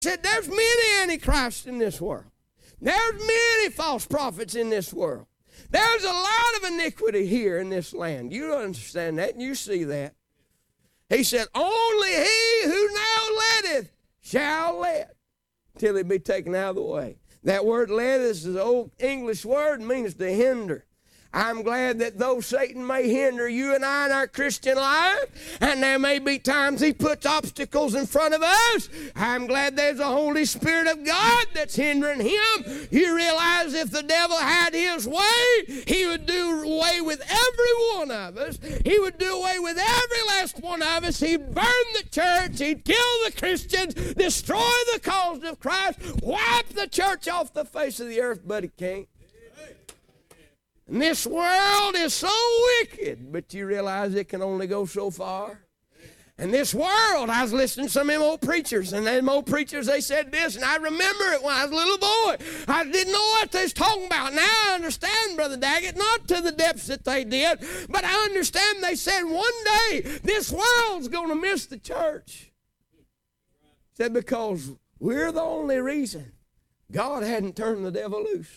Said there's many antichrists in this world. There's many false prophets in this world. There's a lot of iniquity here in this land. You understand that and you see that. He said, only he who now letteth shall let till it be taken out of the way. That word let is an old English word, means to hinder. I'm glad that though Satan may hinder you and I in our Christian life, and there may be times he puts obstacles in front of us, I'm glad there's a Holy Spirit of God that's hindering him. You realize if the devil had his way, he would do away with every one of us. He would do away with every last one of us. He'd burn the church. He'd kill the Christians, destroy the cause of Christ, wipe the church off the face of the earth, but he can't. And this world is so wicked, but you realize it can only go so far. And this world, I was listening to some of them old preachers, and them old preachers, they said this, and I remember it when I was a little boy. I didn't know what they was talking about. Now I understand, Brother Daggett, not to the depths that they did, but I understand they said one day this world's going to miss the church. Said because we're the only reason God hadn't turned the devil loose.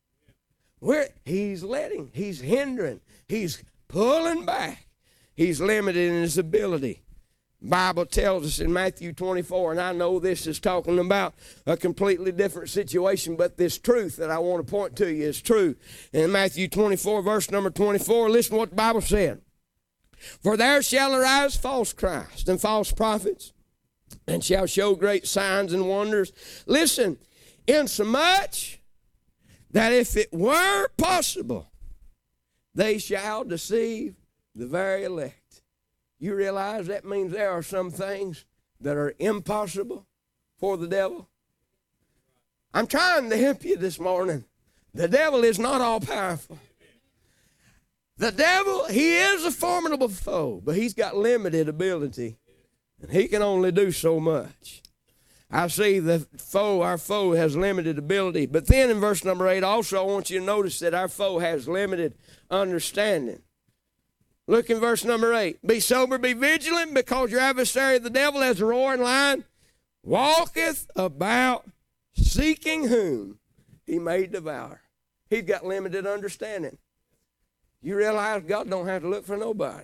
He's letting, he's hindering, he's pulling back. He's limited in his ability. The Bible tells us in Matthew 24, and I know this is talking about a completely different situation, but this truth that I want to point to you is true. In Matthew 24, verse number 24, listen to what the Bible said. For there shall arise false Christs and false prophets, and shall show great signs and wonders. Listen, insomuch that if it were possible, they shall deceive the very elect. You realize that means there are some things that are impossible for the devil? I'm trying to help you this morning. The devil is not all powerful. The devil, he is a formidable foe, but he's got limited ability, and he can only do so much. I see our foe has limited ability. But then in verse number 8, also I want you to notice that our foe has limited understanding. Look in verse number 8. Be sober, be vigilant, because your adversary the devil, as a roaring lion, walketh about seeking whom he may devour. He's got limited understanding. You realize God don't have to look for nobody.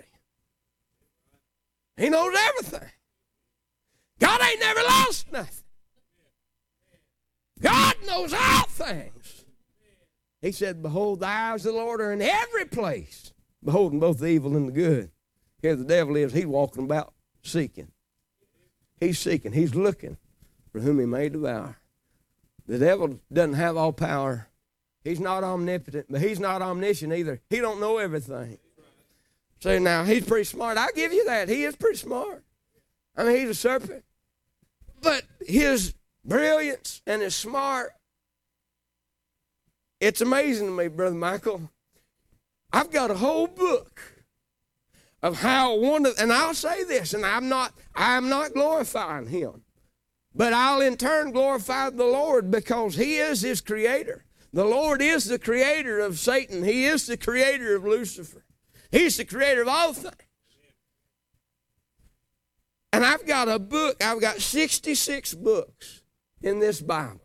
He knows everything. God ain't never lost nothing. God knows all things. He said, behold, the eyes of the Lord are in every place, beholding both the evil and the good. Here the devil is, he's walking about seeking. He's seeking, he's looking for whom he may devour. The devil doesn't have all power. He's not omnipotent, but he's not omniscient either. He don't know everything. Say, now, he's pretty smart. I'll give you that. He is pretty smart. I mean, he's a serpent. But his brilliance and his smart, it's amazing to me, Brother Michael. I've got a whole book of how and I'll say this, and I'm not glorifying him, but I'll in turn glorify the Lord because he is his creator. The Lord is the creator of Satan. He is the creator of Lucifer. He's the creator of all things. And I've got a book, I've got 66 books in this Bible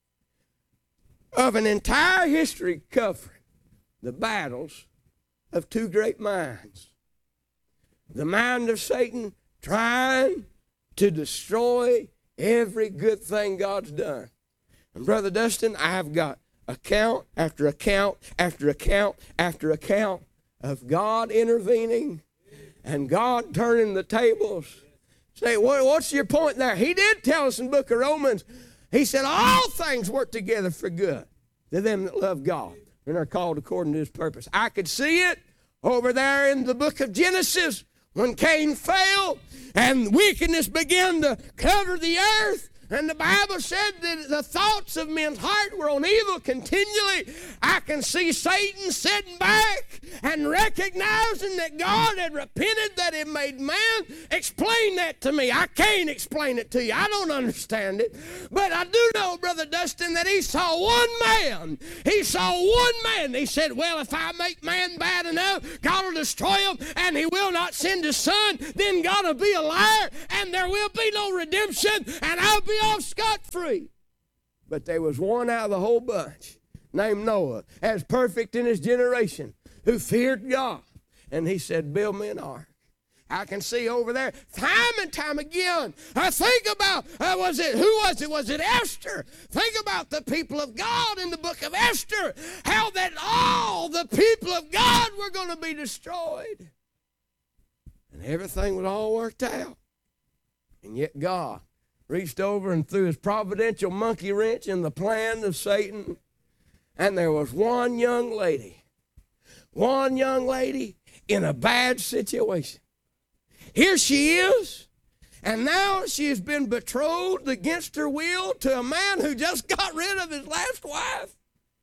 of an entire history covering the battles of two great minds. The mind of Satan trying to destroy every good thing God's done. And Brother Dustin, I've got account after account after account after account of God intervening and God turning the tables. Say, what's your point there? He did tell us in the book of Romans, he said all things work together for good to them that love God and are called according to his purpose. I could see it over there in the book of Genesis when Cain fell and wickedness began to cover the earth. And the Bible said that the thoughts of men's heart were on evil continually. I can see Satan sitting back and recognizing that God had repented, that he made man. Explain that to me. I can't explain it to you. I don't understand it. But I do know, Brother Dustin, that he saw one man. He saw one man. He said, well, if I make man bad enough, God will destroy him and he will not send his son. Then God will be a liar and there will be no redemption and I'll be off scot-free. But there was one out of the whole bunch named Noah, as perfect in his generation, who feared God. And he said, build me an ark. I can see over there time and time again. I think about, who was it? Was it Esther? Think about the people of God in the book of Esther, how that all the people of God were going to be destroyed. And everything was all worked out. And yet God reached over and threw his providential monkey wrench in the plan of Satan. And there was one young lady in a bad situation. Here she is, and now she has been betrothed against her will to a man who just got rid of his last wife.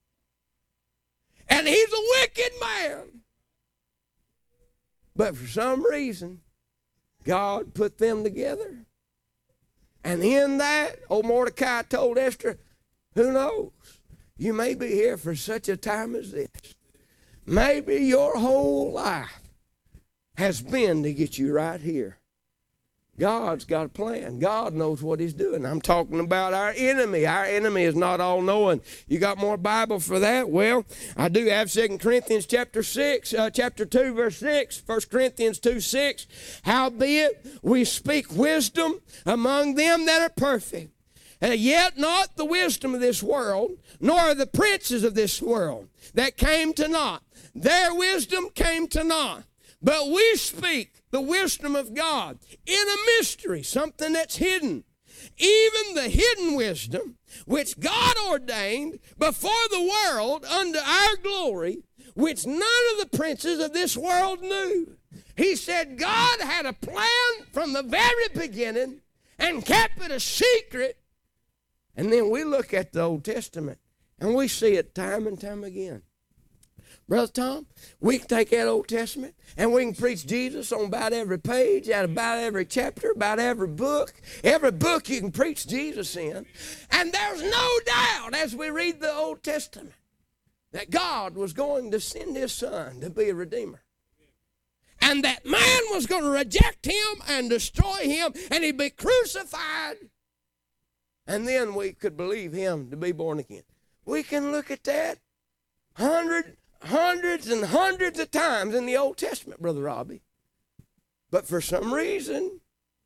And he's a wicked man. But for some reason, God put them together. And in that, old Mordecai told Esther, who knows? You may be here for such a time as this. Maybe your whole life has been to get you right here. God's got a plan. God knows what he's doing. I'm talking about our enemy. Our enemy is not all-knowing. You got more Bible for that? Well, I do have 2 Corinthians chapter 2, verse 6. 1 Corinthians 2, 6. Howbeit we speak wisdom among them that are perfect, yet not the wisdom of this world, nor the princes of this world that came to naught. Their wisdom came to naught. But we speak the wisdom of God in a mystery, something that's hidden. Even the hidden wisdom, which God ordained before the world unto our glory, which none of the princes of this world knew. He said God had a plan from the very beginning and kept it a secret. And then we look at the Old Testament and we see it time and time again. Brother Tom, we can take that Old Testament and we can preach Jesus on about every page, out about every chapter, about every book. Every book you can preach Jesus in. And there's no doubt as we read the Old Testament that God was going to send his son to be a redeemer. And that man was going to reject him and destroy him and he'd be crucified. And then we could believe him to be born again. We can look at that hundreds and hundreds of times in the Old Testament, Brother Robbie. But for some reason,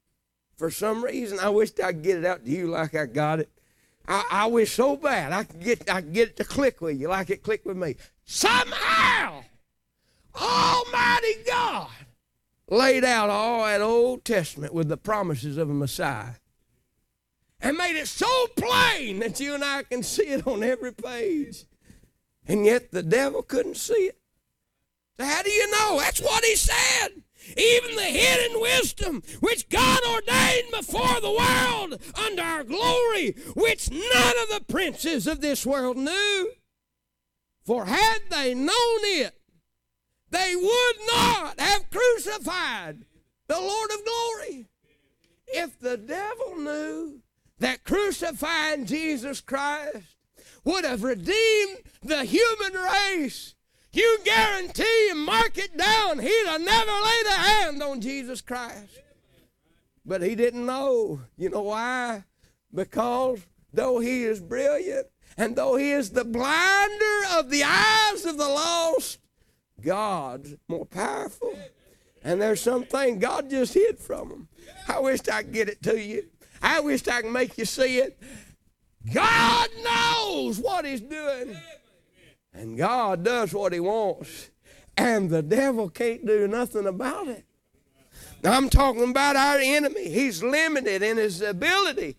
I wish I could get it out to you like I got it. I wish so bad I could get it to click with you like it clicked with me. Somehow, Almighty God laid out all that Old Testament with the promises of a Messiah and made it so plain that you and I can see it on every page. And yet the devil couldn't see it. So how do you know? That's what he said. Even the hidden wisdom which God ordained before the world unto our glory, which none of the princes of this world knew. For had they known it, they would not have crucified the Lord of glory. If the devil knew that crucifying Jesus Christ would have redeemed the human race, you guarantee and mark it down, he'd have never laid a hand on Jesus Christ. But he didn't know. You know why? Because though he is brilliant and though he is the blinder of the eyes of the lost, God's more powerful. And there's something God just hid from him. I wish I could get it to you. I wish I could make you see it. God knows what he's doing. And God does what he wants. And the devil can't do nothing about it. Now I'm talking about our enemy. He's limited in his ability.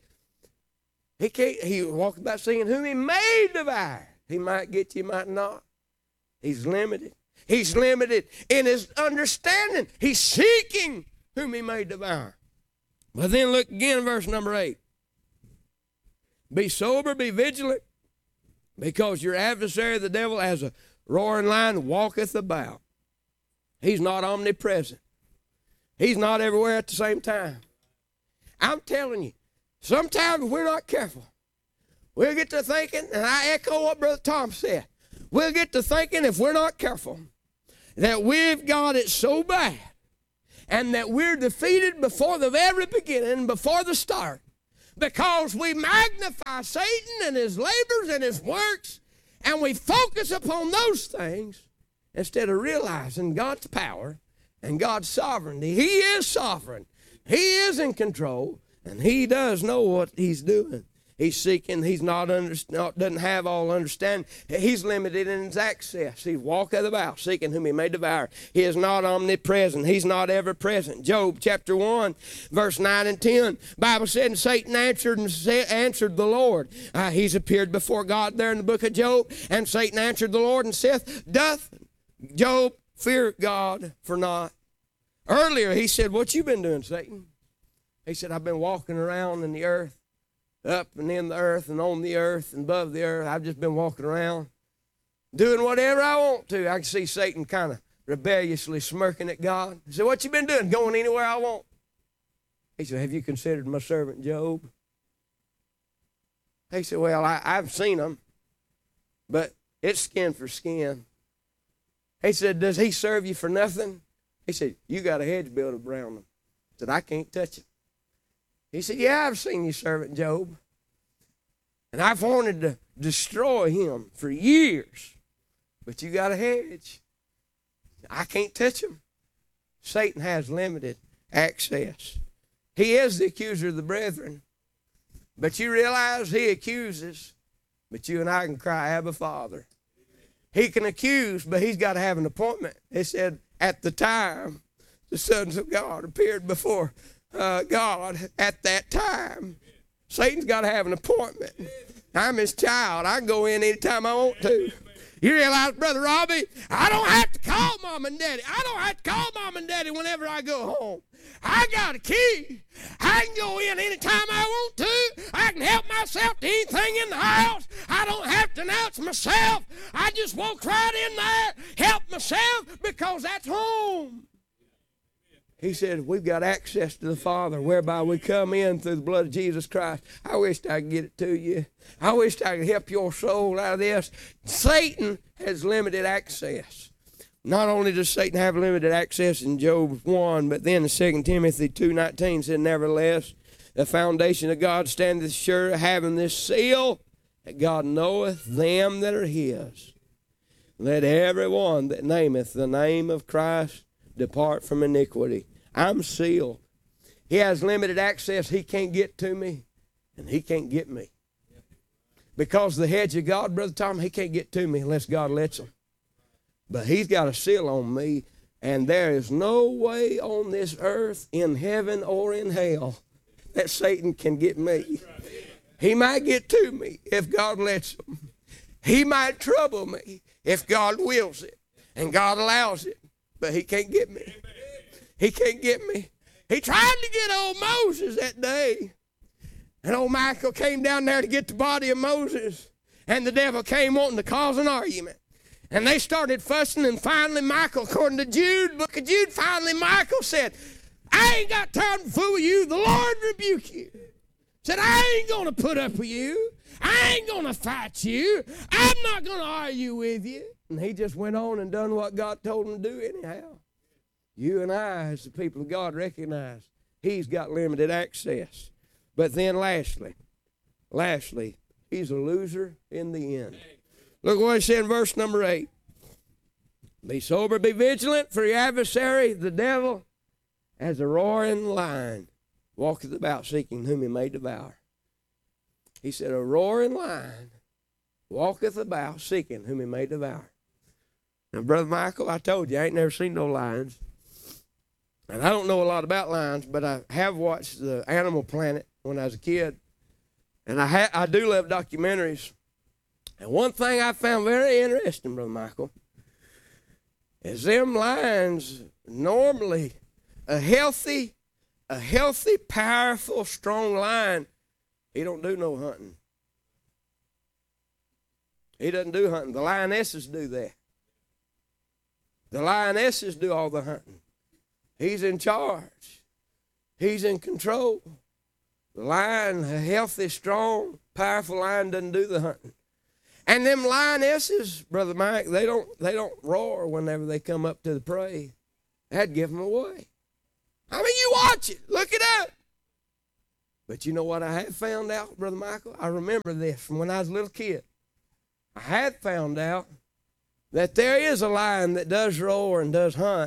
He walks about saying whom he may devour. He might get you, might not. He's limited. He's limited in his understanding. He's seeking whom he may devour. But then look again in verse number 8. Be sober, be vigilant, because your adversary, the devil, as a roaring lion, walketh about. He's not omnipresent. He's not everywhere at the same time. I'm telling you, sometimes if we're not careful, we'll get to thinking, and I echo what Brother Tom said, we'll get to thinking, if we're not careful, that we've got it so bad and that we're defeated before the very beginning, before the start. because we magnify Satan and his labors and his works, and we focus upon those things instead of realizing God's power and God's sovereignty. He is sovereign. He is in control, and he does know what he's doing. He's seeking. He's doesn't have all understanding. He's limited in his access. He walketh about, seeking whom he may devour. He is not omnipresent. He's not ever present. Job chapter 1, verse 9 and 10. Bible said, and Satan answered the Lord. He's appeared before God there in the book of Job. And Satan answered the Lord and saith, doth Job fear God for naught? Earlier he said, what you been doing, Satan? He said, I've been walking around in the earth, up and in the earth and on the earth and above the earth. I've just been walking around doing whatever I want to. I can see Satan kind of rebelliously smirking at God. He said, what you been doing? Going anywhere I want. He said, have you considered my servant Job? He said, well, I've seen him, but it's skin for skin. He said, does he serve you for nothing? He said, you got a hedge built around him. He said, I can't touch it. He said, yeah, I've seen your servant Job. And I've wanted to destroy him for years. But you got a hedge. I can't touch him. Satan has limited access. He is the accuser of the brethren. But you realize he accuses, but you and I can cry, Abba, Father. He can accuse, but he's got to have an appointment. It said, at the time, the sons of God appeared before God at that time. Satan's got to have an appointment. I'm his child. I can go in anytime I want to. You realize, Brother Robbie, I don't have to call Mom and Daddy. I don't have to call Mom and Daddy whenever I go home. I got a key. I can go in anytime I want to. I can help myself to anything in the house. I don't have to announce myself. I just walk right in there, help myself, because that's home. He said, we've got access to the Father, whereby we come in through the blood of Jesus Christ. I wish I could get it to you. I wish I could help your soul out of this. Satan has limited access. Not only does Satan have limited access in Job 1, but then in 2 Timothy 2:19 said, nevertheless, the foundation of God standeth sure, having this seal, that God knoweth them that are his. Let every one that nameth the name of Christ depart from iniquity. I'm sealed. He has limited access. He can't get to me, and he can't get me. Because the hedge of God, Brother Tom, he can't get to me unless God lets him. But he's got a seal on me, and there is no way on this earth, in heaven or in hell, that Satan can get me. He might get to me if God lets him. He might trouble me if God wills it and God allows it. But he can't get me. He can't get me. He tried to get old Moses that day. And old Michael came down there to get the body of Moses. And the devil came wanting to cause an argument. And they started fussing, and finally Michael, according to Jude, book of Jude, finally Michael said, I ain't got time to fool you. The Lord rebuke you. Said, I ain't going to put up with you. I ain't going to fight you. I'm not going to argue with you. And he just went on and done what God told him to do anyhow. You and I, as the people of God, recognize he's got limited access. But then lastly, he's a loser in the end. Look what he said in verse number 8. Be sober, be vigilant, for your adversary, the devil, as a roaring lion, walketh about seeking whom he may devour. He said, a roaring lion walketh about seeking whom he may devour. Now, Brother Michael, I told you, I ain't never seen no lions. And I don't know a lot about lions, but I have watched the Animal Planet when I was a kid. And I do love documentaries. And one thing I found very interesting, Brother Michael, is them lions normally, a healthy, powerful, strong lion, he don't do no hunting. He doesn't do hunting. The lionesses do that. The lionesses do all the hunting. He's in charge. He's in control. The lion, a healthy, strong, powerful lion, doesn't do the hunting. And them lionesses, Brother Mike, they don't roar whenever they come up to the prey. That'd give them away. I mean, you watch it. Look it up. But you know what I had found out, Brother Michael? I remember this from when I was a little kid. I had found out that there is a lion that does roar and does hunt.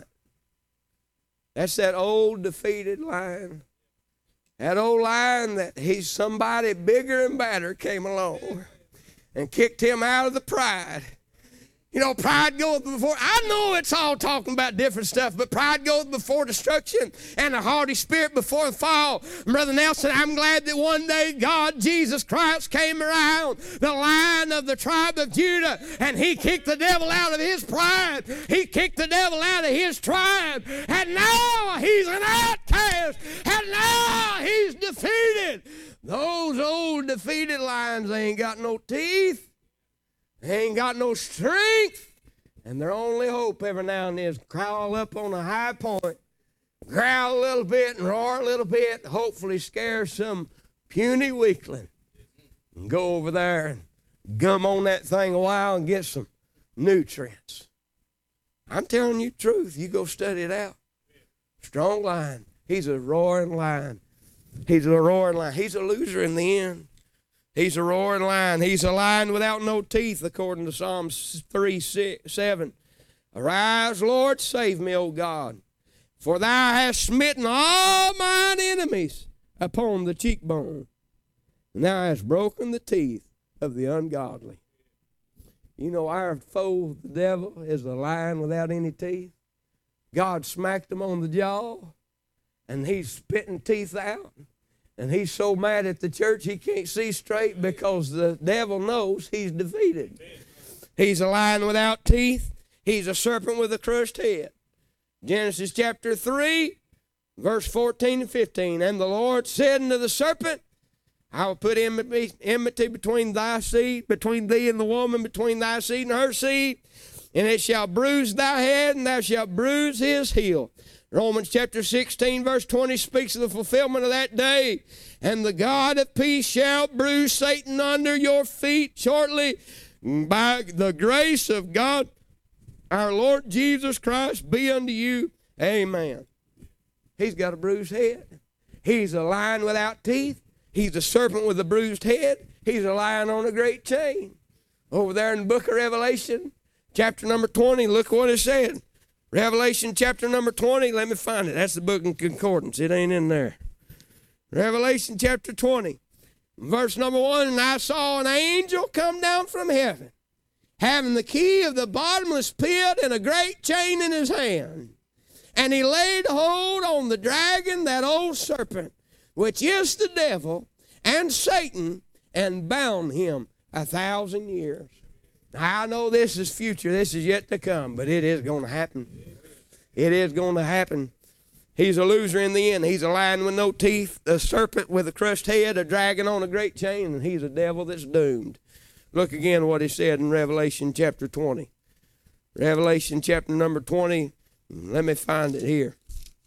That's that old defeated lion. That old lion that he's somebody bigger and badder came along and kicked him out of the pride. You know, pride goeth before. I know it's all talking about different stuff, but pride goeth before destruction and a haughty spirit before the fall. Brother Nelson, I'm glad that one day God, Jesus Christ, came around, the Lion of the tribe of Judah, and he kicked the devil out of his pride. He kicked the devil out of his tribe, and now he's an outcast, and now he's defeated. Those old defeated lions, they ain't got no teeth. They ain't got no strength, and their only hope every now and then is crawl up on a high point, growl a little bit and roar a little bit, hopefully scare some puny weakling, and go over there and gum on that thing a while and get some nutrients. I'm telling you the truth. You go study it out. Strong lion. He's a roaring lion. He's a roaring lion. He's a loser in the end. He's a roaring lion. He's a lion without no teeth, according to Psalms 3:7. Arise, Lord, save me, O God, for thou hast smitten all mine enemies upon the cheekbone, and thou hast broken the teeth of the ungodly. You know, our foe, the devil, is a lion without any teeth. God smacked him on the jaw, and he's spitting teeth out. And he's so mad at the church he can't see straight because the devil knows he's defeated. He's a lion without teeth. He's a serpent with a crushed head. Genesis chapter 3, verse 14 and 15. And the Lord said unto the serpent, I will put enmity between thy seed, between thee and the woman, between thy seed and her seed, and it shall bruise thy head, and thou shalt bruise his heel. Romans chapter 16, verse 20 speaks of the fulfillment of that day. And the God of peace shall bruise Satan under your feet shortly. By the grace of God, our Lord Jesus Christ, be unto you. Amen. He's got a bruised head. He's a lion without teeth. He's a serpent with a bruised head. He's a lion on a great chain. Over there in the book of Revelation, chapter number 20, look what it said. Revelation chapter number 20, let me find it. That's the book in concordance. It ain't in there. Revelation chapter 20, verse number 1, and I saw an angel come down from heaven, having the key of the bottomless pit and a great chain in his hand. And he laid hold on the dragon, that old serpent, which is the devil, and Satan, and bound him 1,000 years. I know this is future. This is yet to come, but it is going to happen. It is going to happen. He's a loser in the end. He's a lion with no teeth, a serpent with a crushed head, a dragon on a great chain, and he's a devil that's doomed. Look again what he said in Revelation chapter 20. Revelation chapter number 20. Let me find it here.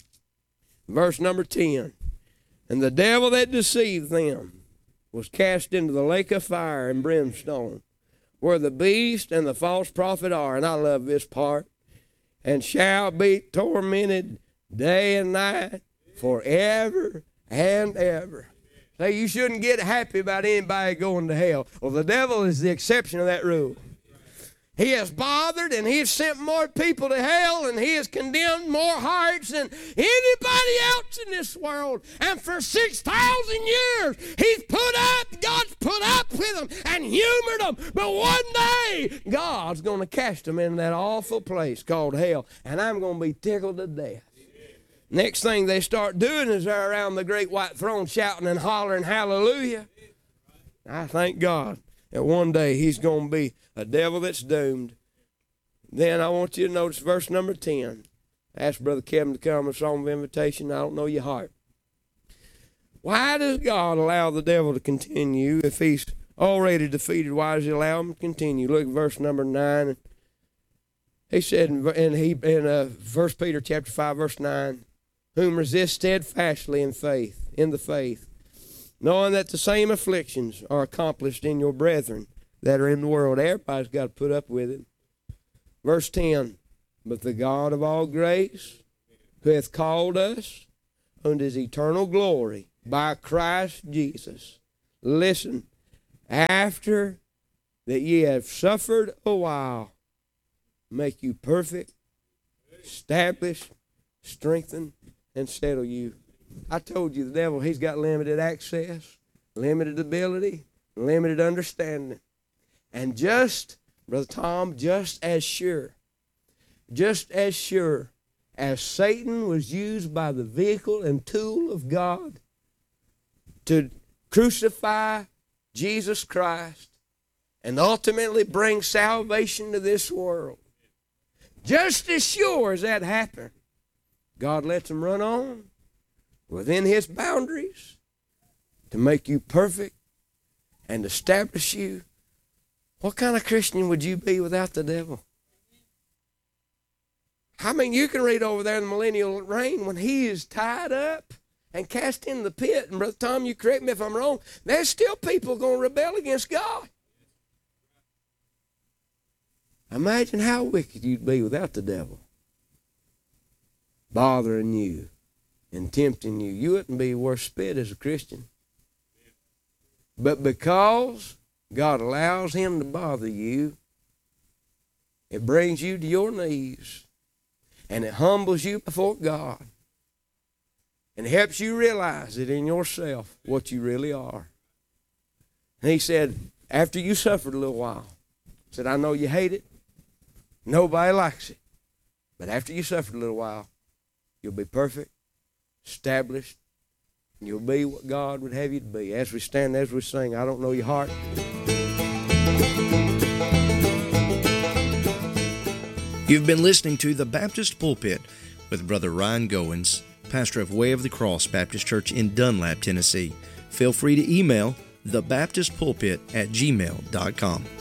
Verse number 10. And the devil that deceived them was cast into the lake of fire and brimstone, where the beast and the false prophet are, and I love this part, and shall be tormented day and night forever and ever. Say, you shouldn't get happy about anybody going to hell. Well, the devil is the exception of that rule. He has bothered and he has sent more people to hell and he has condemned more hearts than anybody else in this world. And for 6,000 years, God's put up with them and humored them. But one day, God's going to cast them in that awful place called hell. And I'm going to be tickled to death. Next thing they start doing is they're around the great white throne shouting and hollering hallelujah. I thank God that one day he's going to be a devil that's doomed. Then I want you to notice verse number 10. Ask Brother Kevin to come, a song of invitation. I don't know your heart. Why does God allow the devil to continue if he's already defeated? Why does he allow him to continue? Look at verse number 9. He said in 1 Peter chapter 5, verse 9, whom resist steadfastly in the faith, knowing that the same afflictions are accomplished in your brethren that are in the world. Everybody's got to put up with it. Verse 10, but the God of all grace, who hath called us unto his eternal glory by Christ Jesus. Listen, after that ye have suffered a while, make you perfect, establish, strengthen, and settle you. I told you the devil, he's got limited access, limited ability, limited understanding. And just, Brother Tom, just as sure as Satan was used by the vehicle and tool of God to crucify Jesus Christ and ultimately bring salvation to this world, just as sure as that happened, God lets him run on within his boundaries to make you perfect and establish you. What kind of Christian would you be without the devil? I mean, you can read over there in the millennial reign when he is tied up and cast in the pit. And Brother Tom, you correct me if I'm wrong, there's still people going to rebel against God. Imagine how wicked you'd be without the devil bothering you and tempting you. You wouldn't be worth spit as a Christian. But because God allows him to bother you, it brings you to your knees. And it humbles you before God. And helps you realize it in yourself what you really are. And he said, after you suffered a little while, he said, I know you hate it. Nobody likes it. But after you suffered a little while, you'll be perfect, established, and you'll be what God would have you to be. As we stand, as we sing, I don't know your heart. You've been listening to The Baptist Pulpit with Brother Ryan Goins, pastor of Way of the Cross Baptist Church in Dunlap, Tennessee. Feel free to email thebaptistpulpit@gmail.com.